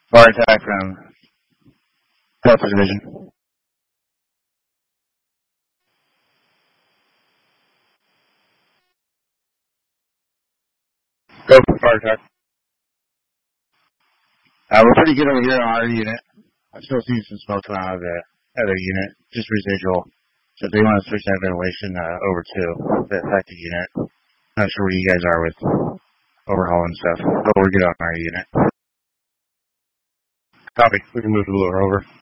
Fire attack from Delta Division. Go for fire attack. We're pretty good over here on our unit. I'm still seeing some smoke coming out of the other unit, just residual. So if they want to switch that ventilation over to the affected unit, not sure where you guys are with overhauling stuff, but we're good on our unit. Copy. We can move the lure over.